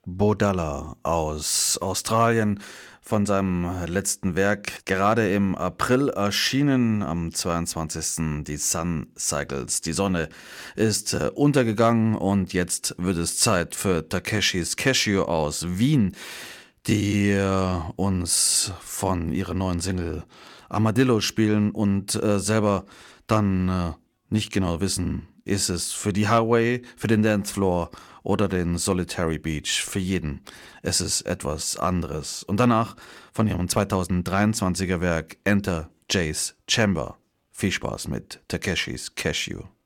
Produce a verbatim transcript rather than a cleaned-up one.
Bodalla aus Australien von seinem letzten Werk, gerade im April erschienen, am zweiundzwanzigsten die Sun Cycles. Die Sonne ist äh, untergegangen und jetzt wird es Zeit für Takeshis Casio aus Wien, die äh, uns von ihrer neuen Single Armadillo spielen und äh, selber dann äh, nicht genau wissen, ist es für die Highway, für den Dancefloor oder den Solitary Beach, für jeden. Es ist etwas anderes. Und danach von ihrem zweitausenddreiundzwanziger Werk Enter Jay's Chamber. Viel Spaß mit Takeshis Casio.